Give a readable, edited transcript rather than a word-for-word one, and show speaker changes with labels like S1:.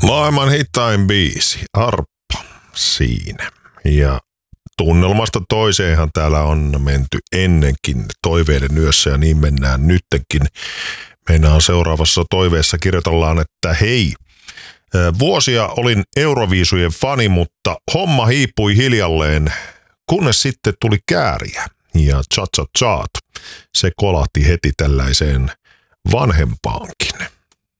S1: Maailman hitain biisi, Arppa siinä. Ja tunnelmasta toiseenhan täällä on menty ennenkin toiveiden yössä ja niin mennään nyttenkin. Meinaan seuraavassa toiveessa kirjoitellaan, että hei, vuosia olin Euroviisujen fani, mutta homma hiipui hiljalleen, kunnes sitten tuli Kääriä ja Cha Cha Chat. Se kolahti heti tällaiseen vanhempaankin.